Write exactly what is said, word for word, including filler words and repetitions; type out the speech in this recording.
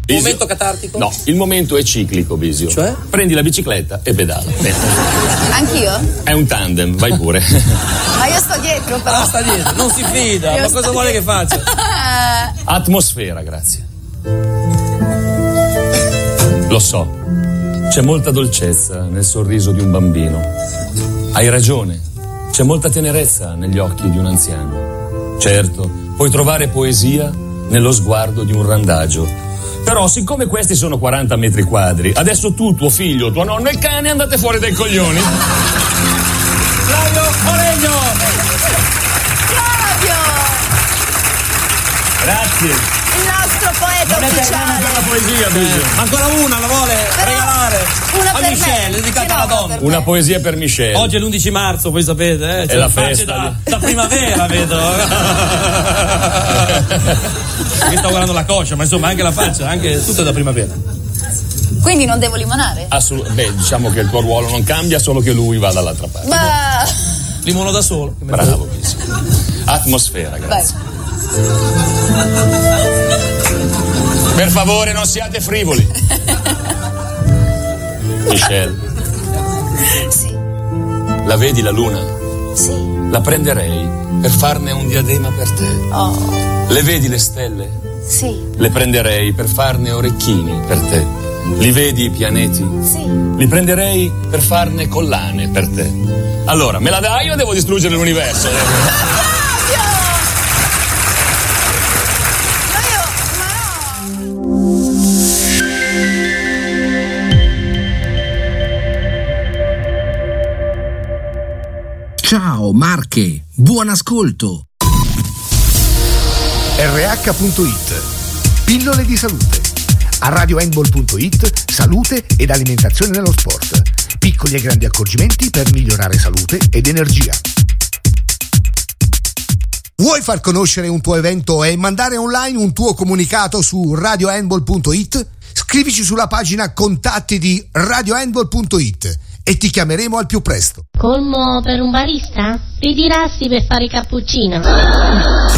Bisio. Momento catartico? No, il momento è ciclico, Bisio. Cioè? Prendi la bicicletta e pedala. Anch'io? È un tandem, vai pure. Ma io sto dietro però. Ah, sta dietro, non si fida. Io Ma sto cosa vuole dietro. che faccia? Atmosfera, grazie. Lo so, c'è molta dolcezza nel sorriso di un bambino. Hai ragione, c'è molta tenerezza negli occhi di un anziano. Certo, puoi trovare poesia nello sguardo di un randagio. Però, siccome questi sono quaranta metri quadri, adesso tu, tuo figlio, tua nonna e il cane andate fuori dai coglioni. Flavio Oregno! Flavio! Grazie. Il nostro poeta ufficiale. Per la poesia, Bisio. Ancora una, la vuole Però regalare una a per Michelle, me. dedicata Sì, no, alla una donna. per Una poesia per Michelle. Oggi è l'undici marzo, voi sapete, eh? È Cioè, la facce festa da, di- da primavera, vedo. Io sto guardando la coscia, ma insomma anche la faccia, anche tutto è da primavera. Quindi non devo limonare? Assolut- Beh, diciamo che il tuo ruolo non cambia, solo che lui va dall'altra parte. Ma... Limono da solo. Bravo, Bisio. Atmosfera, grazie. Per favore, non siate frivoli. Michelle, Sì, la vedi la luna? sì. La prenderei per farne un diadema per te. Oh, Le vedi le stelle? sì, Le prenderei per farne orecchini per te. Li vedi i pianeti? sì. Li prenderei per farne collane per te. Allora, me la dai o devo distruggere l'universo? Flavio! Ma io... Ma no! Ciao Marche, buon ascolto. R H punto it. Pillole di salute. A radio handball punto it, salute ed alimentazione nello sport. Piccoli e grandi accorgimenti per migliorare salute ed energia. Vuoi far conoscere un tuo evento e mandare online un tuo comunicato su radio handball punto it? Scrivici sulla pagina contatti di radio handball punto it e ti chiameremo al più presto. Colmo per un barista? Ritirarsi per fare cappuccino.